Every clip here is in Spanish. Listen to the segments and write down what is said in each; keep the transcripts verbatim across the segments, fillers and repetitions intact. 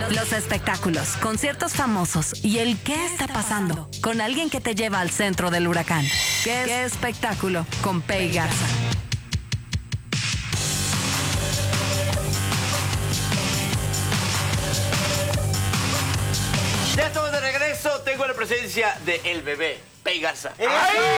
Los espectáculos, conciertos famosos y el qué está pasando con alguien que te lleva al centro del huracán. ¿Qué, ¿Qué espectáculo? Con Pei Garza. Ya estamos de regreso. Tengo la presencia de el bebé, Pei Garza. ¡Ay!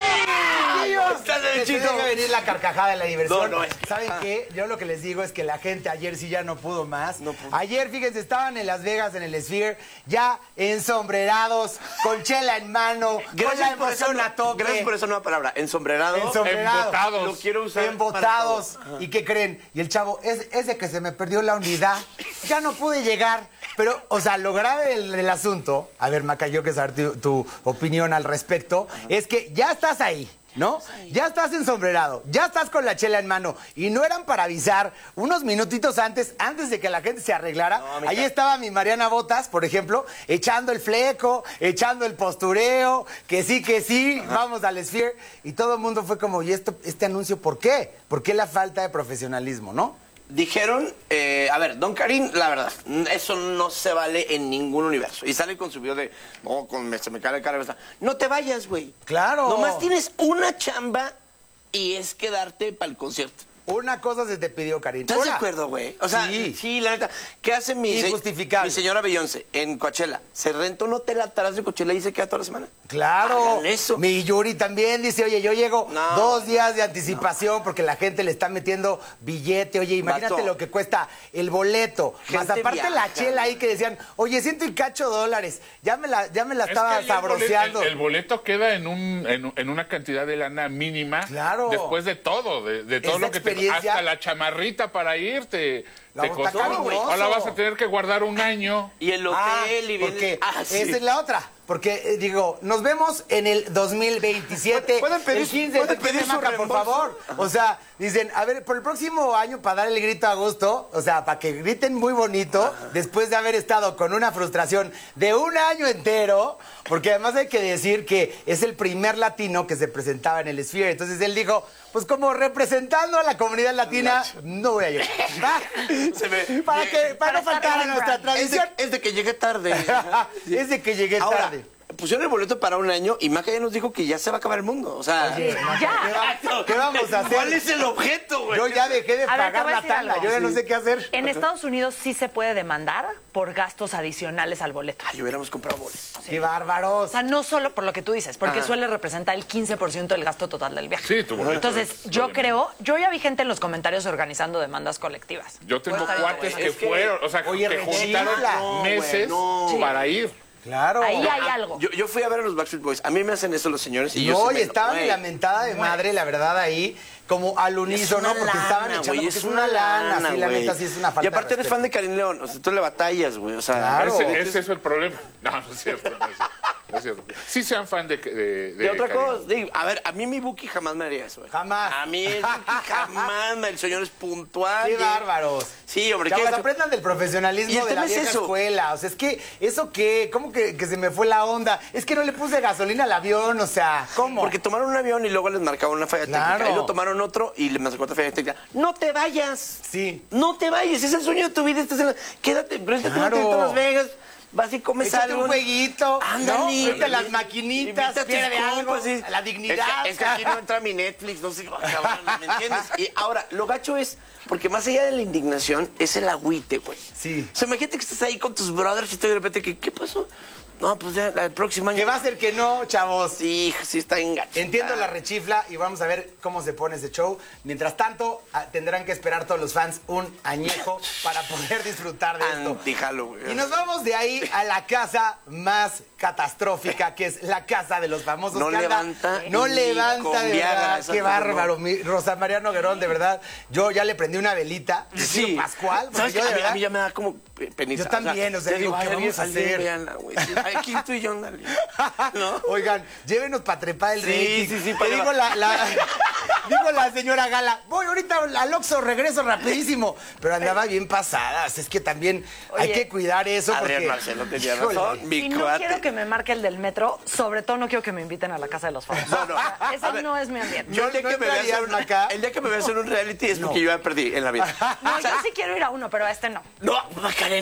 ¿Estás Que derechito? tiene que venir la carcajada de la diversión. No, no es. ¿Saben qué? Yo lo que les digo es que la gente ayer sí ya no pudo más. No pudo. Ayer, fíjense, estaban en Las Vegas, en el Sphere, ya ensombrerados, con chela en mano, con la Gracias por, esa, emoción a tope. gracias por esa nueva palabra. Ensombrerado. Ensombrerados. Embotados. Lo quiero usar. Embotados. para todo. ¿Y qué creen? Y el chavo, es, es de que se me perdió la unidad. Ya no pude llegar. Pero, o sea, lo grave del, del asunto, a ver, Maca, yo que saber tu, tu opinión al respecto, es que ya estás ahí, ¿no? Ya estás ensombrerado, ya estás con la chela en mano. Y no eran para avisar unos minutitos antes, antes de que la gente se arreglara. No, mija. Ahí estaba mi Mariana Botas, por ejemplo, echando el fleco, echando el postureo, que sí, que sí, vamos al Sphere. Y todo el mundo fue como, ¿y esto, este anuncio por qué? ¿Por qué la falta de profesionalismo, no? Dijeron, eh, a ver, Don Karim, la verdad, eso no se vale en ningún universo. Y sale con su video de, no, con, me, se me cae la cara. No te vayas, güey. Claro. Nomás tienes una chamba y es quedarte para el concierto. Una cosa se te pidió, Karim. ¿Estás de Hola. acuerdo, güey? O sea, Sí. sí. la neta. ¿Qué hace mi, se- Injustificable. mi señora Beyoncé en Coachella? Se renta un hotel atrás de Coachella y se queda toda la semana. Claro. Hagan eso. Mi Yuri también dice, oye, yo llego No. dos días de anticipación porque la gente le está metiendo billete. Oye, imagínate Vato. lo que cuesta el boleto. Más Gente aparte la viaja, chela ahí güey. que decían, oye, ciento y cacho dólares. Ya me la, ya me la Es estaba que ahí el sabroseando. boleto- El, el boleto queda en, un, en, en una cantidad de lana mínima. Claro. Después de todo, de, de todo Esa lo que te... experiencia- Hasta la chamarrita para irte. La Te bota costó. cariñoso. Ahora vas a tener que guardar un año. Y el hotel Ah, y viene... porque Ah, sí. esa es la otra. Porque, eh, digo, nos vemos en el dos mil veintisiete. Pueden pedir- el quince de pueden septiembre, pedir su Maca, por reembolso. favor. O sea, dicen, a ver, por el próximo año, para dar el grito a gusto, o sea, para que griten muy bonito, después de haber estado con una frustración de un año entero, porque además hay que decir que es el primer latino que se presentaba en el Sphere. Entonces él dijo, pues como representando a la comunidad latina, no voy a llegar. ¿Va? Se me- Para, que, para no faltar a nuestra Es de, tradición. es de que llegué tarde. Es de que llegué Ahora, tarde. pusieron el boleto para un año y Maca ya nos dijo que ya se va a acabar el mundo. O sea, Oye, Maca, ¿qué, va- qué vamos a hacer? ¿Cuál es el objeto, güey? Yo ya dejé de A ver, te pagar voy a la decir tanda. algo. Yo ya no sé qué hacer. En Estados Unidos sí se puede demandar por gastos adicionales al boleto. Ay, hubiéramos comprado boletos. ¡Qué bárbaros! O sea, no solo por lo que tú dices, porque Ajá. suele representar el quince por ciento del gasto total del viaje. Sí, tu boleto. Entonces, yo creo, yo ya vi gente en los comentarios organizando demandas colectivas. Yo tengo Puede estar cuates bien, que, Es que- fueron, o sea, Oye, que rechifla. juntaron No, meses güey, no. para ir. Claro. Ahí hay algo. Yo, yo fui a ver a los Backstreet Boys. A mí me hacen eso los señores y yo No, sí y me estaban güey. en la mentada de madre, la verdad, ahí, como al unísono, Es una porque estaban lana, echando, güey, porque es una lana, sí, la güey. neta, sí es una falta Y aparte de eres fan de Karim León, o sea, tú le batallas, güey, o sea... Claro. Ese, ese es el problema. No, no es cierto. No es, no es cierto. Sí sean fan de... De, De otra Karim. cosa, digo, a ver, a mí mi Buki jamás me haría eso, güey. Jamás. A mí el Buki jamás, me- el señor es puntual. ¡Qué y- bárbaros! Sí, hombre, Chavos, qué gacho. aprendan del Y profesionalismo el de la tema es vieja eso. escuela. O sea, es que, ¿eso qué? ¿Cómo que, que se me fue la onda? Es que no le puse gasolina al avión, o sea, ¿cómo? Porque tomaron un avión y luego les marcaba una falla Claro. técnica. Y luego tomaron otro y les marcó otra falla técnica. ¡No te vayas! Sí. No te vayas, es el sueño de tu vida. Estás en la... Quédate, pero es que Claro. tú vas a Las Vegas, vas y comes Échate algo. un jueguito, Ándale. ¿no? Vete a las maquinitas, Invita a tus pierde algo, compas, sí. a la dignidad. Es que, es que aquí no entra mi Netflix, no sé, cabrón, ¿me entiendes? Y ahora, lo gacho es, porque más allá de la indignación, es el agüite, güey. Sí. O sea, imagínate que estás ahí con tus brothers y tú de repente, ¿qué, qué pasó? No, pues ya, el próximo año. Que va a ser que no, chavos. Sí, sí está enganchado. Entiendo la rechifla y vamos a ver cómo se pone ese show. Mientras tanto, ah, tendrán que esperar todos los fans un añejo para poder disfrutar de esto. Antijalo, güey. Y nos vamos de ahí a la casa más catastrófica, que es la casa de los famosos. No que anda- levanta No ni levanta, con de Viagra, verdad. esa Qué cosa, bárbaro. no. Mi Rosa María Noguerón, de verdad. Yo ya le prendí una velita. Sí. Pascual. porque ¿Sabes yo qué? de A mí, a verdad- mí ya me da como pe- penita. Yo también, o sea, ya digo, ay, ¿qué vamos a alguien, hacer? véanla, güey. Sí, aquí tú y yo, ándale. ¿No? Oigan, llévenos para trepar el Sí, rating. sí, sí, Te para- digo la, la- digo la señora Gala, voy ahorita al Oxxo, regreso rapidísimo. Pero andaba bien pasadas. Es que también hay Oye, que cuidar eso Adrián porque... Marcelo tenía Híjole. razón. Mi Y no cuate. quiero que me marque el del metro, sobre todo no quiero que me inviten a la casa de los famosos. No, no. Ese A ver, no es mi ambiente. Yo el día, ¿No que me veas entrarías, en una- Maca? el día que me veas en un reality es porque yo ya perdí en la vida. No, yo sí quiero ir a uno, pero a este no. No, Macarena.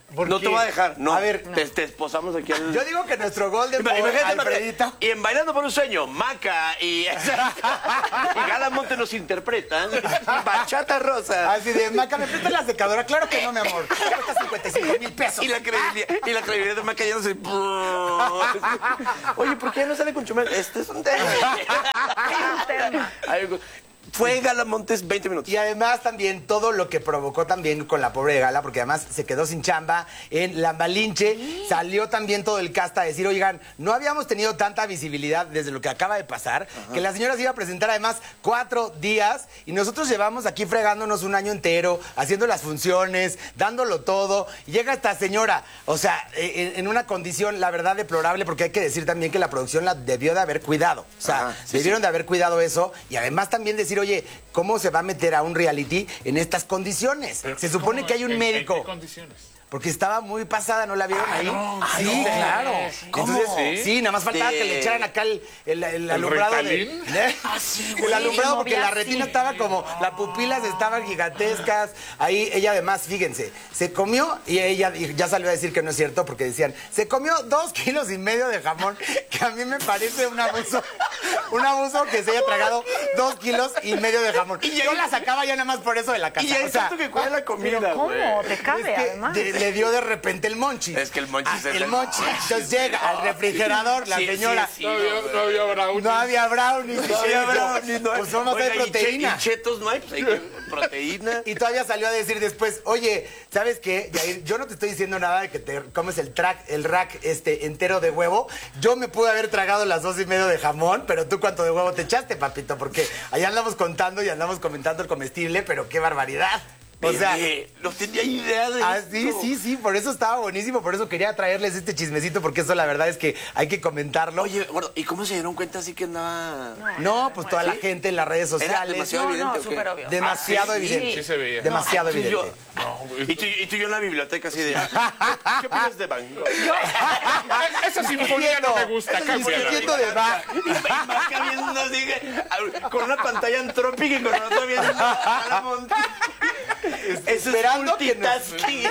¿Por No qué? te voy a dejar. No. A ver, te, te esposamos aquí al... yo digo que nuestro Golden Boy, Imagínate, Alfredito. y en Bailando por un Sueño, Maca y, y Gala Monte nos interpretan Bachata Rosa. Así de, Maca, ¿me prestas la secadora? Claro que no, mi amor. Cuesta cincuenta y cinco mil pesos. Y la credibilidad, y la credibilidad de Maca ya no se... Oye, ¿por qué no sale con Chumel? Este es un tema. Ay, Fue Gala Montes veinte minutos. Y además también todo lo que provocó también con la pobre Gala, porque además se quedó sin chamba en la Malinche. Salió también todo el cast a decir, oigan, no habíamos tenido tanta visibilidad desde lo que acaba de pasar, Ajá. que la señora se iba a presentar además cuatro días y nosotros llevamos aquí fregándonos un año entero, haciendo las funciones, dándolo todo. Y llega esta señora, o sea, en, en una condición, la verdad, deplorable, porque hay que decir también que la producción la debió de haber cuidado. O sea, Ajá, sí, debieron sí. de haber cuidado eso y además también decir, oye, ¿cómo se va a meter a un reality en estas condiciones? Pero, se supone ¿cómo? que hay un ¿En, médico. ¿En qué condiciones? Porque estaba muy pasada, ¿no la vieron ah, ahí? No, sí, no, claro. ¿Cómo? Entonces, sí, nada más faltaba de... que le echaran acá el, el, el, ¿El alumbrado. Ritalin? De, ¿eh? Ah, sí, el alumbrado, porque la así. retina estaba como, las pupilas estaban gigantescas. Ahí ella además, fíjense, se comió, y ella ya salió a decir que no es cierto, porque decían, se comió dos kilos y medio de jamón, que a mí me parece un abuso, un abuso que se haya tragado dos kilos y medio de jamón. Y yo la sacaba ya nada más por eso de la casa. Y ya es o sea, tanto que cuida la comida, ¿Pero cómo? güey. ¿Te cabe, es que además? de- le dio de repente el monchis. Es que el monchis Ah, es el el monchis. monchis. Entonces llega al refrigerador la Sí, señora. sí, sí. No había, no había brownies. No había brownies. No había brownies, no hay- Pues vamos a Oiga, hacer y che- proteína. Y chetos no hay, pues hay que proteína. Y todavía salió a decir después, oye, ¿sabes qué? Yair, yo no te estoy diciendo nada de que te comes el track, el rack este entero de huevo. Yo me pude haber tragado las dos y medio de jamón, pero tú cuánto de huevo te echaste, papito, porque allá andamos contando y andamos comentando el comestible, pero qué barbaridad. O sea, Bebé, no tenía idea de ah, esto. sí, sí, sí, por eso estaba buenísimo, por eso quería traerles este chismecito, porque eso la verdad es que hay que comentarlo. Oye, gordo, ¿y cómo se dieron cuenta así que andaba...? No, pues toda la ¿Sí? gente en las redes Era sociales. demasiado No, evidente, no, ¿o qué? súper obvio. Demasiado Ah, sí, evidente. sí se veía. Demasiado Tú y yo- evidente. No, güey. Y tú, y tú y yo en la biblioteca así de... ¿Qué opinas de Van Gogh? Esa sinfonía no me gusta, cámbiala. Discutiendo de Bach. Y Maca viendo así, que- con una pantalla antrópica y con otra viendo a la montaña. Eso es Esperando que nos- multitasking.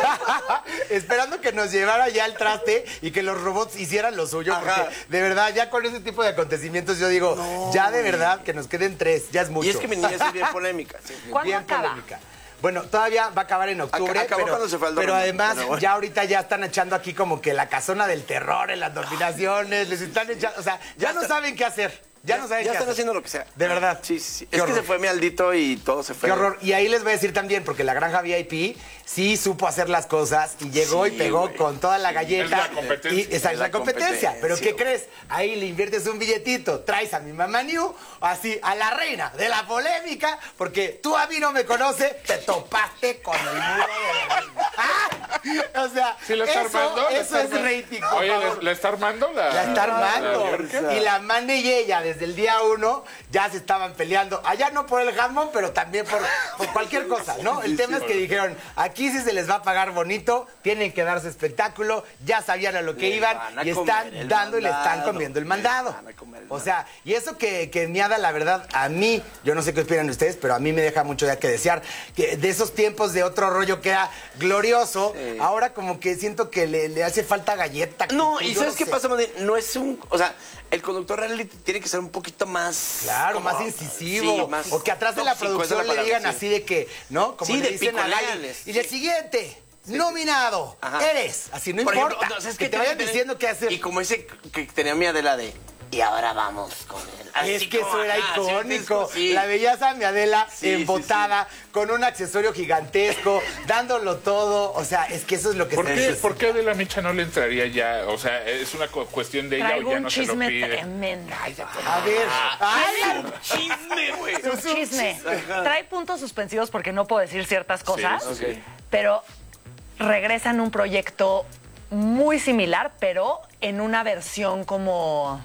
Esperando que nos llevara ya el traste y que los robots hicieran lo suyo, Ajá. porque de verdad, ya con ese tipo de acontecimientos, yo digo, ya de verdad que nos queden tres, ya es mucho. Y es que mi niña es bien polémica. Sí. ¿Cuándo Bien acaba? polémica. Bueno, todavía va a acabar en octubre, Ac- acabó pero, cuando se fue al pero dormir, además pero bueno. ya ahorita ya están echando aquí como que la casona del terror en las nominaciones, les están echando, o sea, ya, Ya no está- saben qué hacer, ya, no saben Ya qué están hacer. haciendo lo que sea. De verdad. Sí, sí, sí. Qué Es que horror. se fue mi Aldito y todo se fue. Qué horror. Y ahí les voy a decir también, porque la granja V I P sí supo hacer las cosas y llegó Sí, y pegó güey. con toda la galleta. Es la competencia. Y, esa es Es la la competencia. competencia, Pero ¿qué güey. crees? Ahí le inviertes un billetito, traes a mi mamá New, así, a la reina de la polémica, porque tú a mí no me conoces, te topaste con el muro de la reina. ¡Ah! O sea, ¿Sí la está eso, armando? ¿La eso está es armando? rating. por Oye, favor. ¿la, la está armando la...? La está armando. la Bjork? Y la Mane y ella, desde el día uno, ya se estaban peleando. Allá no por el jamón, pero también por, por cualquier cosa, ¿no? El tema es que dijeron, aquí sí se les va a pagar bonito, tienen que darse espectáculo, ya sabían a lo que Le iban van a y comer están el dando y le están mandado. comiendo el Le mandado. van a comer el O sea, y eso que, que Miada, la verdad, a mí, yo no sé qué opinan ustedes, pero a mí me deja mucho ya que desear. Que de esos tiempos de otro rollo que era glorioso, Sí. ahora como que siento que le, le hace falta galleta. No, Yo y ¿sabes qué sé. pasa, Mane? No es un... O sea, el conductor reality tiene que ser un poquito más... Claro, como- más incisivo. Sí, más o que atrás de la tóxico, esa es producción le palabra, digan sí. así de que, ¿no? Como Sí, le de dicen a Gali. picoleales. Y el siguiente, nominado, Ajá. eres. Así no Por importa. ejemplo, no, ¿sabes que qué te vayan tiene- diciendo qué hacer. Y como ese que tenía mi Adela de... Y ahora vamos con él. Es Así que como, eso era ajá, icónico. sí, sí. La veías a mi Adela Sí, embotada, con un accesorio gigantesco, dándolo todo. O sea, es que eso es lo que ¿Por se qué, necesita. ¿Por qué Adela Micha no le entraría ya? O sea, ¿es una cu- cuestión de ella Traigo o ya un no se lo chisme pide? tremendo. A ver. ¡Ay! Un chisme, güey. Un chisme. Trae puntos suspensivos porque no puedo decir ciertas cosas, Sí, sí. pero regresan un proyecto muy similar, pero en una versión como,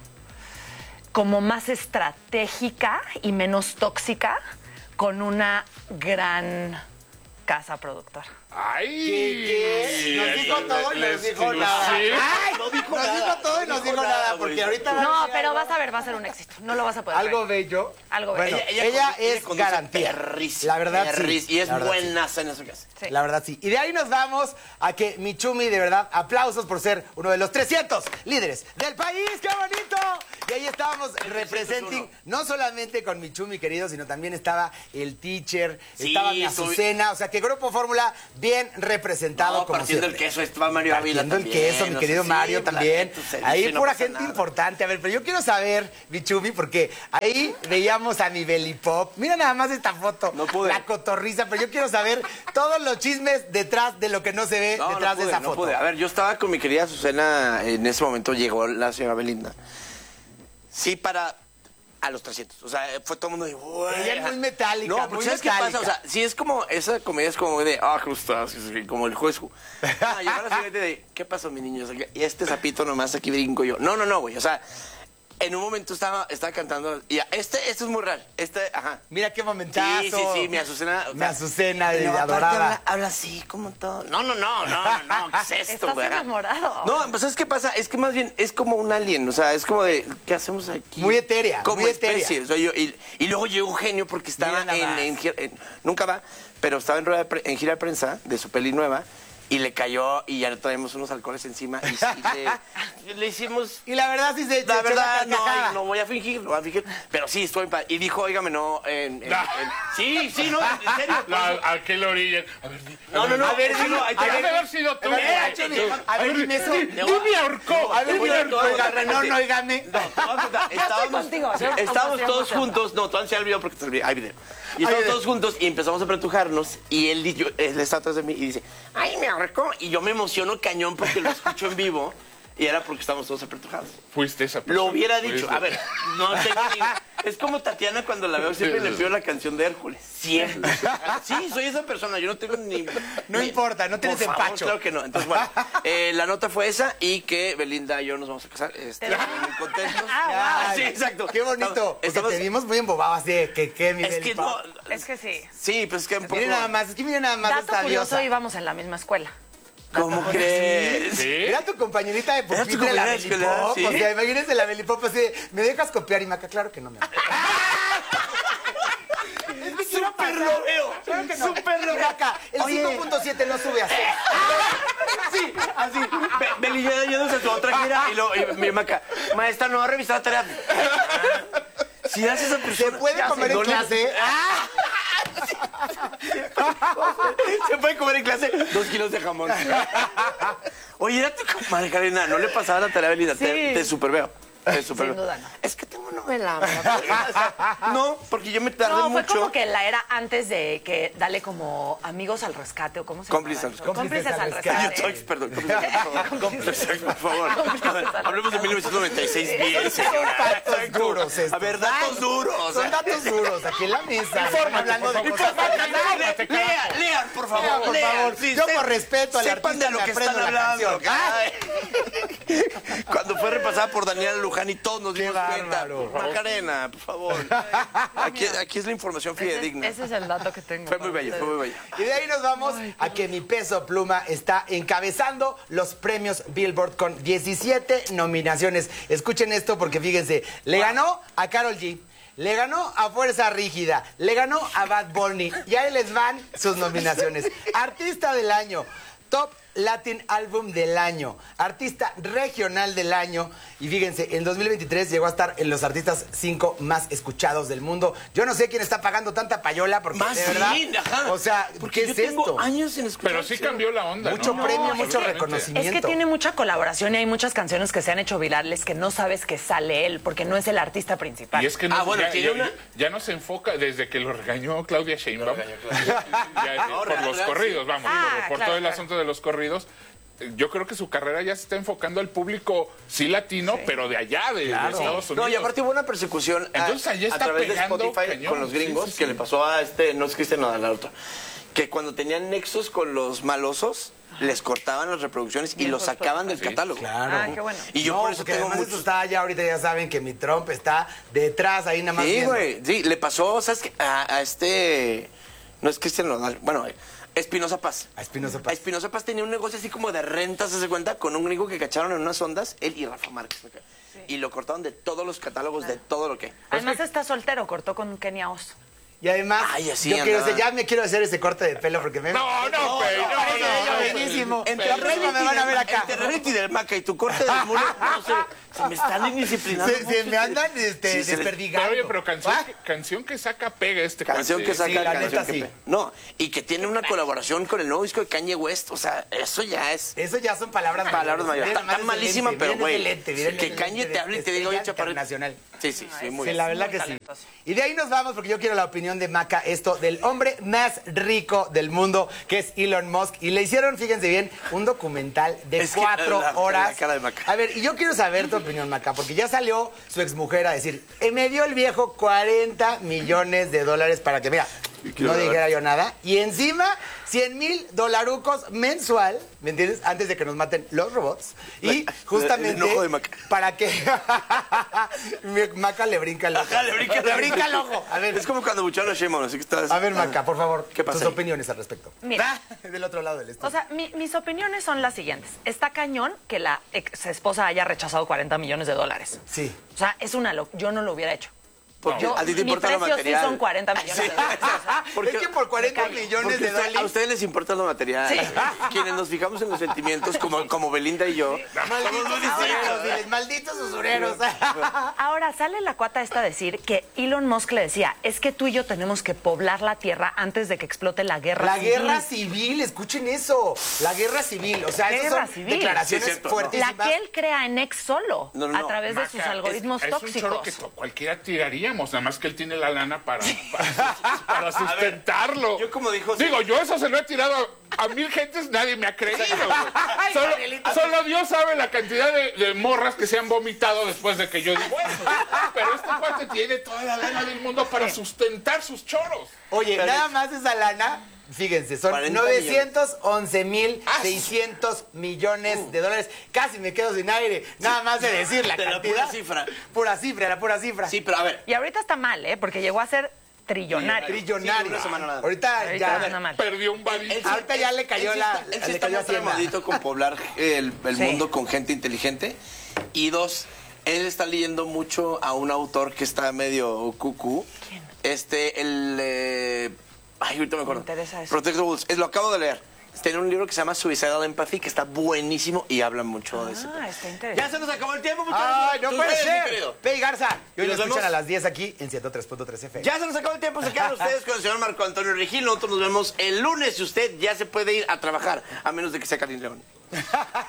como más estratégica y menos tóxica, con una gran casa productora. ¡Ay! ¿Qué, qué? Nos dijo todo y La- no la nos dijo nada. exclusiva. ¡Ay! No dijo dijo nos nada. dijo todo y No nos dijo dijo nada, nada, güey. porque ahorita... va a No, decir pero algo. vas a ver, vas a ser un éxito. No lo vas a poder Algo creer. bello. Algo Bueno, bello. ella, Ella, conduce- es ella conduce garantía. perrísimo, La verdad, sí. perrísimo. Y es La verdad, sí. buenaza en eso que hace. Sí. La verdad, sí. Y de ahí nos vamos a que mi Chumi, de verdad, aplausos por ser uno de los trescientos líderes del país. ¡Qué bonito! Y ahí estábamos representing, no solamente con mi Chumi, querido, sino también estaba el teacher, Sí, estaba mi soy- Azucena. O sea, que Grupo Fórmula bien representado No, como partiendo siempre. el queso, estaba Mario Ávila Partiendo el también, queso, mi o sea, querido sí, Mario la también. neta, servicio, Ahí no pura pasa gente nada. importante. A ver, pero yo quiero saber, mi Chumi, porque ahí veíamos a mi Belipop. Mira nada más esta foto. No pude. La cotorriza, pero yo quiero saber todos los chismes detrás de lo que no se ve No, no detrás pude, de esa no foto. pude. A ver, yo estaba con mi querida Azucena, en ese momento llegó la señora Belinda. Sí, para a los trescientos. O sea, fue todo el mundo de, güey. Ella es muy metálica, No, porque muy ¿sabes qué metálica. pasa? O sea, sí es como, esa comedia es como de, ah, ¿cómo estás? Como el juez. Ah, llegó la siguiente de, ¿qué pasó, mi niño? Y este sapito nomás aquí brinco yo. No, no, no, güey. O sea, en un momento estaba, estaba cantando, y este, este es muy real. Este, ajá. Mira qué momentazo. Sí, sí, sí, mi Azucena. o Mi sea, Azucena, de pero aparte adorada. Habla, habla así, como todo. No, no, no, no, no, no, ¿qué es esto, Estás güey? enamorado. No, pues ¿sabes qué pasa? Es que más bien es como un alien, o sea, es como de, ¿qué hacemos aquí? Muy etérea, Como muy especie. etérea. O sea, yo- y, y luego llegó Eugenio porque estaba Mira nada en, más. en, en- nunca va, pero estaba en, rueda de pre- en gira de prensa de su peli nueva y le cayó y ya le traemos unos alcoholes encima y sí le, le hicimos... Y la verdad sí se La se echó verdad, no, carcajada. no voy a fingir, no voy a fingir. Pero sí, estoy en paz. Y dijo, óigame, no. En, en- en- sí, sí, no, en serio. No, ¿a qué le orillan? A ver, di- No, no, no. A ver, sí, dilo, no, ahí te a va. ver, Debe haber sido tú. a ver, güey. échale. A ver, dime eso. Di- di me ahorcó. A ver, Te voy dime, a- te voy a oiga, agarrar, no, sí. no, oígame. No, te voy a contar. Estábamos, contigo, sí, yo estábamos emoción, todos emoción. juntos. No, todavía se el video porque te olvidé. Hay video. Y Hay estábamos video. todos juntos y empezamos a pretujarnos. Y él, di- yo- él está atrás de mí y dice, ay, me ahorcó. Y yo me emociono cañón porque lo escucho en vivo. Y era porque estábamos todos apretujados. Fuiste esa persona. Lo hubiera dicho. Fuiste. A ver, no tengo ni... Es como Tatiana cuando la veo siempre le pido la canción de Hércules. Siempre. Sí, soy esa persona. Yo no tengo ni... No ni- importa, no tienes Por favor, empacho. Claro que no. Entonces, bueno, eh, la nota fue esa y que Belinda y yo nos vamos a casar. Este, muy contentos. Ay, sí, exacto. Qué bonito. Porque Estamos- te vimos muy embobado así de que qué mi Es que Belipop. no... Es que sí. Sí, pues es que un poco... Miren nada más, es que miren nada más Dato esta curioso, diosa. íbamos en la misma escuela. ¿Cómo crees? ¿Sí? Era tu compañerita de Era tu pupitre, la compañera de escuela, Belipop. sí. O sea, imagínense la Belipop así de, ¿me dejas copiar? Y Maca, claro que no me Súper lo veo. Claro que no. Súper lo Y veo. Maca, el Oye. cinco punto siete no sube así. Sí, así. Be- Beli ya yéndose a su otra gira y, luego, y mi maca, maestra, no va a revisar la tarea. Ah, si hace esa persona... ¿Se puede ya comer sé, en no le- clase? ¡Ah! Se puede comer en clase dos kilos de jamón. Oye, era tu comadre, Karina, ¿no le pasaba la tarea a Belinda? Sí. Te, te super veo. Te super Sin veo. duda, no. Es que tengo novela. ¿verdad? No, porque yo me tardé No, fue mucho. como que la era antes de que dale como amigos al rescate o cómo se Cómplices llama. al rescate. Cómplices al Cómplices Yo rescate. soy, perdón, cómplices, por favor. Cómplices al rescate. Hablemos de mil novecientos noventa y seis bien, señora. Datos Exacto. duros estos. A ver, datos duros. Son datos duros aquí en la mesa. Infórmate, Hablando por de favor. cosas. Infórmate, Lean, carajo. lean, por favor. Lean, por lean. favor. Sí, Yo se- por respeto al sepan artista de lo me que aprendo están la hablando. canción. Ay. Cuando fue repasada por Daniela Luján y todos nos Qué dimos cuenta. bárbaro. Macarena, por favor. Aquí, aquí es la información Ese, fidedigna. ese es el dato que tengo. Fue muy para bello, fue muy ustedes. bello. Y de ahí nos vamos a que mi Peso Pluma está encabezando los premios Billboard con diecisiete nominaciones. Escuchen esto porque fíjense, le ganó a Karol G, le ganó a Fuerza Rígida, le ganó a Bad Bunny y ahí les van sus nominaciones. Artista del año, Top Latin Album del año, Artista Regional del año. Y fíjense, en dos mil veintitrés llegó a estar en los artistas cinco más escuchados del mundo. Yo no sé quién está pagando tanta payola porque Más de verdad, bien, ajá. o sea, Porque ¿qué yo es tengo esto? años sin escuchar. Pero sí cambió la onda, Mucho ¿no? premio, No, mucho absolutamente. reconocimiento. Es que tiene mucha colaboración y hay muchas canciones que se han hecho virales que no sabes que sale él porque no es el artista principal. Y es que no, Ah, bueno, ya, tiene ya- una- ya no se enfoca desde que lo regañó Claudia Sheinbaum. Ya, eh, No, por real, los real, corridos, sí. vamos, Ah, por, por claro, todo el claro. asunto de los corridos. Eh, Yo creo que su carrera ya se está enfocando al público, sí latino, pero de allá, de, de Estados Unidos. No, y aparte hubo una persecución a, Entonces, allá a está través de pegando Spotify cañón. con los gringos Sí, sí, que sí. le pasó a este, no es Cristian Nodal, al otro, que cuando tenían nexos con los malosos, les cortaban las reproducciones y los sacaban del Sí. catálogo. Claro. Ah, qué bueno. Y yo no, por eso porque tengo además esto muchos... está ya ahorita ya saben que mi Trump está detrás ahí nada más Sí, viendo. güey, sí, le pasó, ¿sabes qué? A, a este, no es Cristian Nodal, bueno, Espinosa Paz. A Espinosa A Paz. Espinosa Paz tenía un negocio así como de rentas, ¿se cuenta? Con un gringo que cacharon en unas ondas, él y Rafa Márquez. Y lo cortaron de todos los catálogos, de todo lo que... Además está soltero, cortó con Kenia Os. Y además, Ay, así yo quiero andaba. hacer, ya me quiero hacer ese corte de pelo porque me... No, no, Pei, no, parece no, bello, no, buenísimo. Entre La próxima me van a ver acá. Entre reality del Maca y tu corte del mule, no sé, se me están indisciplinando. Se, se me andan este, Sí, se les- desperdigando. Oye, pero canción, Ah, que, canción que saca pega este Canción que cuate. saca, Sí, la canción neta, que sí. pe- No, y que tiene una colaboración con el nuevo disco de Kanye West, o sea, eso ya es... Eso ya son palabras Palabras mayores. Miren Está, nomás está ese malísima, lente, pero miren güey. ese lente, miren Que ese Kanye lente te hable y te diga, oye, estrella chaparrito. internacional. Sí, sí, sí, muy Sí, bien. la verdad muy que talentoso. sí. Y de ahí nos vamos porque yo quiero la opinión de Maca, esto del hombre más rico del mundo, que es Elon Musk. Y le hicieron, fíjense bien, un documental de Es que cuatro la- la horas. cara de Maca. A ver, y yo quiero saber tu opinión, Maca, porque ya salió su exmujer a decir, "Eh, me dio el viejo cuarenta millones de dólares para que, mira, quiero no ver. dijera yo nada. Y encima, cien mil dolarucos mensual, ¿me entiendes? Antes de que nos maten los robots. Y La- justamente, el enojo de Maca. para que mi Maca le brinca el ojo. Ajá, le brinca- le brinca el ojo. A ver, Es como cuando bucharon a Sheinbaum, así que estás... a ver, Maca, por favor, ¿Qué pasa tus ahí? opiniones al respecto. Mira. Ah, del otro lado del estudio. O sea, mi- mis opiniones son las siguientes. Está cañón que la ex esposa haya rechazado cuarenta millones de dólares. sí. O sea, es una lo- yo no lo hubiera hecho. Porque Yo- a ti te mi importa lo precio sí material. son cuarenta millones Sí. de dólares. Porque- es que por cuarenta callo. millones Porque de usted- dólares. a ustedes les importa lo material. Sí. Quienes nos fijamos en los sentimientos, como, como Belinda y yo, Malditos somos muy usureros, distintos. diles, malditos usureros. Ahora sale la cuata esta a decir que Elon Musk le decía, es que tú y yo tenemos que poblar la tierra antes de que explote la guerra La civil. guerra civil, escuchen eso. La guerra civil. O sea, esas Guerra son civil. declaraciones Sí, es cierto, ¿no? fuertísimas. La que él crea en X solo, No, no, no. a través de sus Maca, algoritmos es, es un choro tóxicos. que to- cualquiera tiraríamos, nada más que él tiene la lana para, para, para sustentarlo. yo como dijo- Digo, yo eso se lo he tirado a, a mil gentes, nadie me ha creído. güey. Ay, Solo, Gabrielito. solo Dios sabe la cantidad de, de morras que se han vomitado después de que yo digo eso. Pero este cuate tiene toda la lana del mundo para sustentar sus choros. Oye, Pero- nada más esa lana, fíjense, son cuarenta novecientos once mil Ah, seiscientos millones de dólares. Casi me quedo sin aire, nada más de decir la De la cantidad. pura cifra. Pura cifra, la pura cifra. Sí, pero a ver, Y ahorita está mal, ¿eh? Porque llegó a ser trillonario. Trillonario. Sí, una semana nada. Ahorita Ahorita ya. anda mal. Perdió un varito. Él sí- Ahorita ya le cayó él sí la- está- Él sí le está cayó muy Hacienda. tramadito con poblar el, el Sí. mundo con gente inteligente. Y dos, él está leyendo mucho a un autor que está medio cucú. ¿Quién? Este, el... eh, ay, ahorita me acuerdo. Me interesa eso. Protect the Wolves. Es, lo acabo de leer. Tiene un libro que se llama Suicidal Empathy, que está buenísimo y habla mucho de eso. Ah, está Ya interesante. se nos acabó el tiempo, muchachos. ¡Ay, no Tus puede redes, mi ser! querido. Pei Garza, y hoy ¿Y nos nos escuchan vemos? a las diez aquí en ciento tres punto tres F M. Ya se nos acabó el tiempo, se quedan ustedes con el señor Marco Antonio Regil. Nosotros nos vemos el lunes y usted ya se puede ir a trabajar, a menos de que sea Karin León.